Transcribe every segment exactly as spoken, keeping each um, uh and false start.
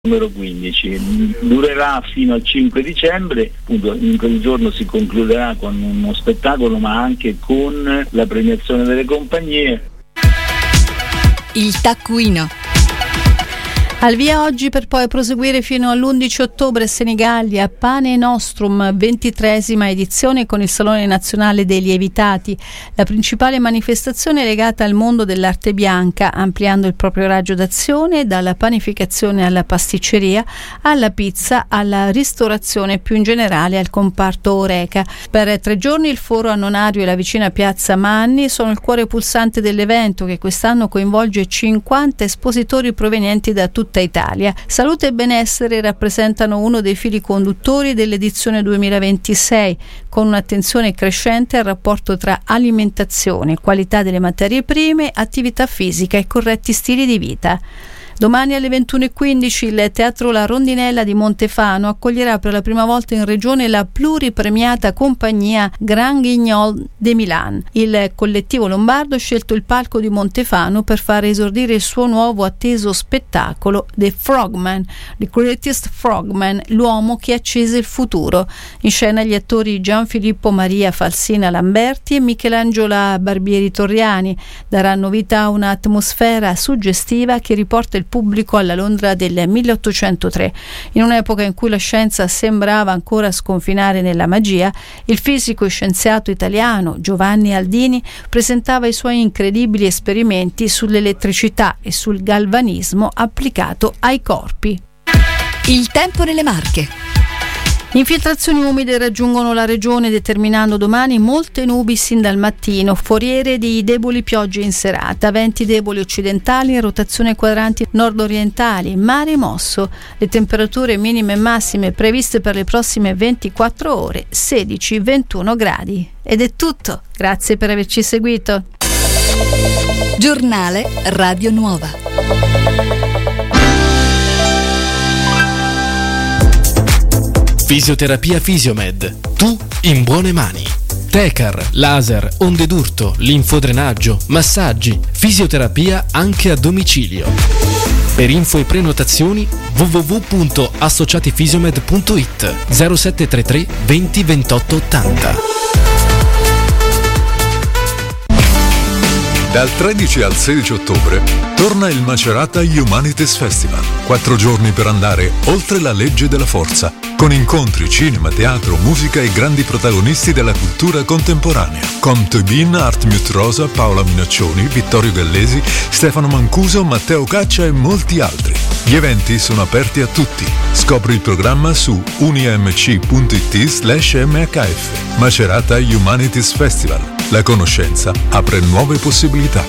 numero quindici. Durerà fino al cinque dicembre, appunto in quel giorno si concluderà con uno spettacolo ma anche con la premiazione delle compagnie. Il taccuino. Al via oggi per poi proseguire fino all'undici ottobre a Senigallia, Pane Nostrum, ventitreesima edizione con il Salone Nazionale dei Lievitati, la principale manifestazione legata al mondo dell'arte bianca, ampliando il proprio raggio d'azione dalla panificazione alla pasticceria, alla pizza, alla ristorazione, più in generale al comparto Horeca. Per tre giorni il foro annonario e la vicina piazza Manni sono il cuore pulsante dell'evento, che quest'anno coinvolge cinquanta espositori provenienti da tutta Italia. Salute e benessere rappresentano uno dei fili conduttori dell'edizione duemilaventisei, con un'attenzione crescente al rapporto tra alimentazione, qualità delle materie prime, attività fisica e corretti stili di vita. Domani alle ventuno e quindici il Teatro La Rondinella di Montefano accoglierà per la prima volta in regione la pluripremiata compagnia Grand Guignol de Milan. Il collettivo lombardo ha scelto il palco di Montefano per far esordire il suo nuovo atteso spettacolo The Frogman, The Greatest Frogman, l'uomo che accese il futuro. In scena gli attori Gianfilippo Maria Falsina Lamberti e Michelangelo Barbieri Torriani daranno vita a un'atmosfera suggestiva che riporta il pubblico alla Londra del milleottocentotre. In un'epoca in cui la scienza sembrava ancora sconfinare nella magia, il fisico e scienziato italiano Giovanni Aldini presentava i suoi incredibili esperimenti sull'elettricità e sul galvanismo applicato ai corpi. Il tempo nelle Marche. Infiltrazioni umide raggiungono la regione, determinando domani molte nubi sin dal mattino, foriere di deboli piogge in serata, venti deboli occidentali, rotazione quadranti nord-orientali, mare mosso. Le temperature minime e massime previste per le prossime ventiquattro ore, sedici ventuno gradi. Ed è tutto, grazie per averci seguito. Giornale Radio Nuova. Fisioterapia Fisiomed. Tu in buone mani. Tecar, laser, onde d'urto, linfodrenaggio, massaggi, fisioterapia anche a domicilio. Per info e prenotazioni w w w punto associatifisiomed punto i t zero sette tre tre venti ventotto ottanta. Dal tredici al sedici ottobre torna il Macerata Humanities Festival. Quattro giorni per andare oltre la legge della forza, con incontri, cinema, teatro, musica e grandi protagonisti della cultura contemporanea. Con Tobin, Art Mute Rosa, Paola Minaccioni, Vittorio Gallesi, Stefano Mancuso, Matteo Caccia e molti altri. Gli eventi sono aperti a tutti. Scopri il programma su unimc punto i t slash m h f. Macerata Humanities Festival. La conoscenza apre nuove possibilità.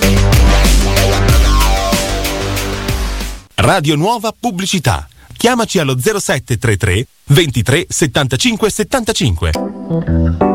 Radio Nuova Pubblicità. Chiamaci allo zero sette tre tre ventitré settantacinque settantacinque.